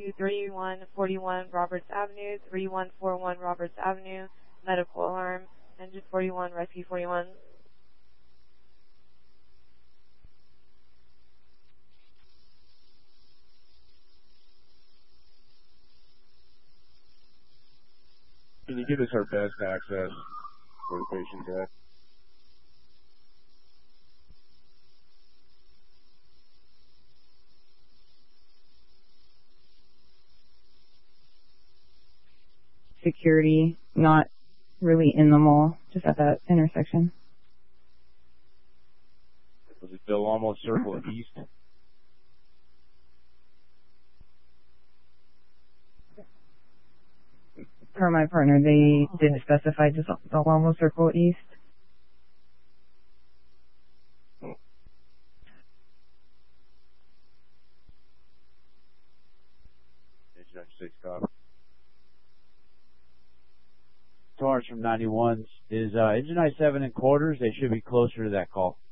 to 3141 Roberts Avenue, 3141 Roberts Avenue, medical alarm, engine 41, rescue 41. Can you give us our best access where the patient's at? Security, not really in the mall, just at that intersection. Was it Del Amo Circle East? Per my partner, they didn't specify just Del Amo Circle East. Torrance from 91 is engine I-7 in quarters. They should be closer to that call.